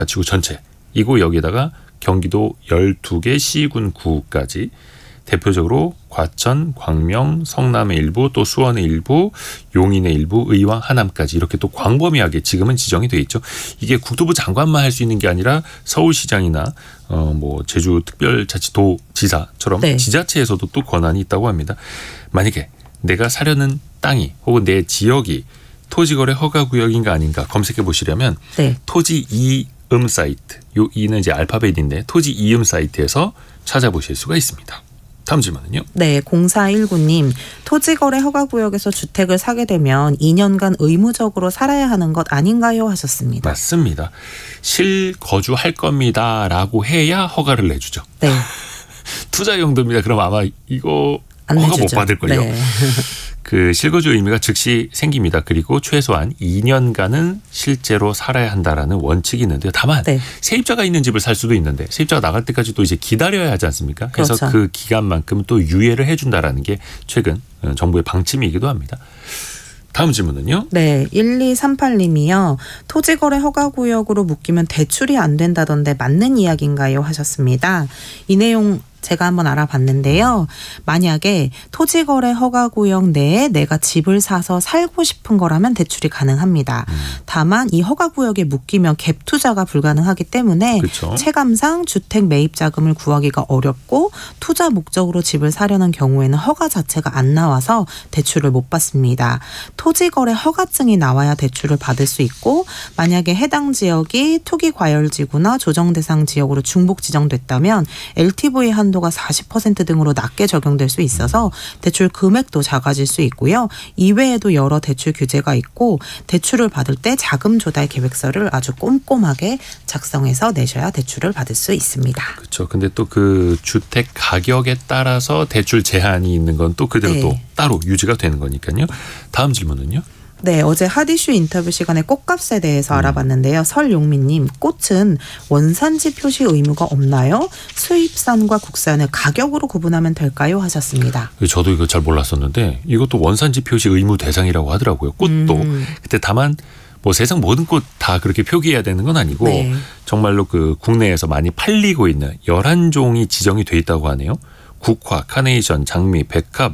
지구 전체 이 구역에다가 경기도 12개 시군 구까지 대표적으로 과천, 광명, 성남의 일부, 또 수원의 일부, 용인의 일부, 의왕, 하남까지 이렇게 또 광범위하게 지금은 지정이 돼 있죠. 이게 국토부 장관만 할 수 있는 게 아니라 서울시장이나 뭐 제주특별자치도지사처럼 네. 지자체에서도 또 권한이 있다고 합니다. 만약에 내가 사려는 땅이 혹은 내 지역이 토지거래 허가구역인가 아닌가 검색해 보시려면 네. 토지 이음 사이트, 요 이는 이제 알파벳인데 토지 이음 사이트에서 찾아보실 수가 있습니다. 다음 질문은요? 네, 0419님. 토지거래 허가구역에서 주택을 사게 되면 2년간 의무적으로 살아야 하는 것 아닌가요? 하셨습니다. 맞습니다. 실거주할 겁니다라고 해야 허가를 내주죠. 네. 투자 용도입니다. 그럼 아마 이거 허가 못 받을걸요. 네. 그 실거주 의무가 즉시 생깁니다. 그리고 최소한 2년간은 실제로 살아야 한다라는 원칙이 있는데요. 다만 네. 세입자가 있는 집을 살 수도 있는데 세입자가 나갈 때까지 또 이제 기다려야 하지 않습니까? 그래서 그렇죠. 그 기간만큼 또 유예를 해준다라는 게 최근 정부의 방침이기도 합니다. 다음 질문은요? 네, 1238님이요. 토지거래 허가구역으로 묶이면 대출이 안 된다던데 맞는 이야기인가요? 하셨습니다. 이 내용 제가 한번 알아봤는데요. 만약에 토지거래 허가구역 내에 내가 집을 사서 살고 싶은 거라면 대출이 가능합니다. 다만 이 허가구역에 묶이면 갭투자가 불가능하기 때문에 그렇죠. 체감상 주택 매입 자금을 구하기가 어렵고 투자 목적으로 집을 사려는 경우에는 허가 자체가 안 나와서 대출을 못 받습니다. 토지거래 허가증이 나와야 대출을 받을 수 있고 만약에 해당 지역이 투기과열지구나 조정대상 지역으로 중복 지정됐다면 LTV 한도가 40% 등으로 낮게 적용될 수 있어서 대출 금액도 작아질 수 있고요. 이외에도 여러 대출 규제가 있고 대출을 받을 때 자금 조달 계획서를 아주 꼼꼼하게 작성해서 내셔야 대출을 받을 수 있습니다. 그렇죠. 근데 또 그 주택 가격에 따라서 대출 제한이 있는 건 또 그대로 네. 또 따로 유지가 되는 거니까요. 다음 질문은요? 네, 어제 핫이슈 인터뷰 시간에 꽃값에 대해서 알아봤는데요. 설용민님, 꽃은 원산지 표시 의무가 없나요? 수입산과 국산을 가격으로 구분하면 될까요? 하셨습니다. 저도 이거 잘 몰랐었는데 이것도 원산지 표시 의무 대상이라고 하더라고요. 꽃도. 근데 다만 뭐 세상 모든 꽃 다 그렇게 표기해야 되는 건 아니고 네. 정말로 그 국내에서 많이 팔리고 있는 11종이 지정이 돼 있다고 하네요. 국화, 카네이션, 장미, 백합,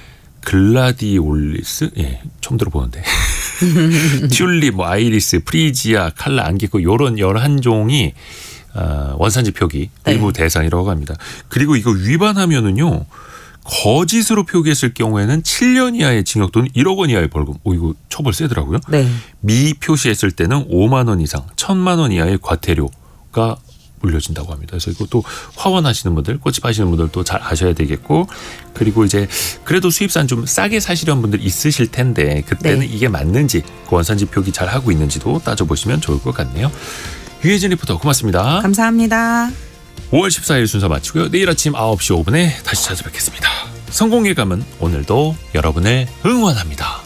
글라디올리스? 예, 처음 들어보는데. 튤립, 뭐 아이리스, 프리지아, 칼라, 안개꽃 요런 11종이 원산지 표기 의무 네. 대상이라고 합니다. 그리고 이거 위반하면은요. 거짓으로 표기했을 경우에는 7년 이하의 징역 또는 1억 원 이하의 벌금. 이거 처벌 세더라고요. 네. 미표시했을 때는 5만 원 이상, 1,000만 원 이하의 과태료가 물려진다고 합니다. 그래서 이것도 화원하시는 분들, 꽃집 하시는 분들도 잘 아셔야 되겠고 그리고 이제 그래도 수입산 좀 싸게 사시려는 분들 있으실 텐데 그때는 네. 이게 맞는지 그 원산지 표기 잘 하고 있는지도 따져보시면 좋을 것 같네요. 유혜진 리포터 고맙습니다. 감사합니다. 5월 14일 순서 마치고요. 내일 아침 9시 5분에 다시 찾아뵙겠습니다. 성공의 감은 오늘도 여러분을 응원합니다.